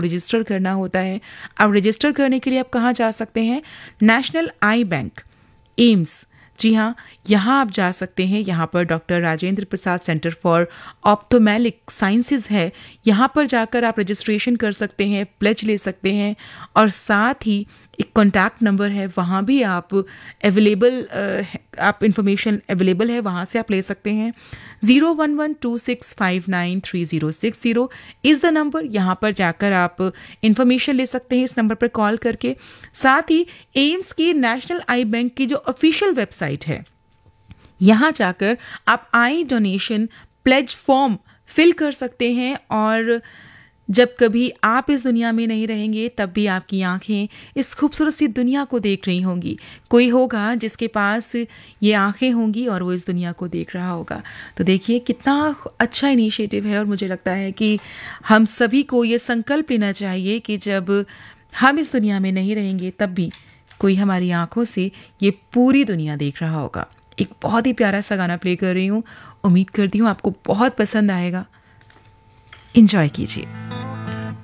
Register करना होता है। अब रजिस्टर करने के लिए आप कहाँ जा सकते हैं? नेशनल आई बैंक, एम्स, जी हाँ, यहाँ आप जा सकते हैं। यहाँ पर doctor Rajendra Prasad centre for ऑप्थोमेलिक sciences है। यहाँ पर जाकर आप रजिस्ट्रेशन कर सकते हैं, प्लेज ले सकते हैं, और साथ ही एक कॉन्टैक्ट नंबर है, वहाँ भी आप आप इंफॉर्मेशन अवेलेबल है, वहाँ से आप ले सकते हैं। 011265936060 इज़ द नंबर। यहाँ पर जाकर आप इंफॉर्मेशन ले सकते हैं इस नंबर पर कॉल करके। साथ ही एम्स की नेशनल आई बैंक की जो ऑफिशियल वेबसाइट है, यहाँ जाकर आप आई डोनेशन प्लेज फॉर्म फिल कर सकते हैं, और जब कभी आप इस दुनिया में नहीं रहेंगे तब भी आपकी आंखें इस खूबसूरत सी दुनिया को देख रही होंगी। कोई होगा जिसके पास ये आंखें होंगी और वो इस दुनिया को देख रहा होगा। तो देखिए कितना अच्छा इनिशिएटिव है, और मुझे लगता है कि हम सभी को ये संकल्प लेना चाहिए कि जब हम इस दुनिया में नहीं रहेंगे तब भी कोई हमारी आंखों से ये पूरी दुनिया देख रहा होगा। एक बहुत ही प्यारा सा गाना प्ले कर रही हूँ, उम्मीद करती हूँ आपको बहुत पसंद आएगा। एंजॉय कीजिए।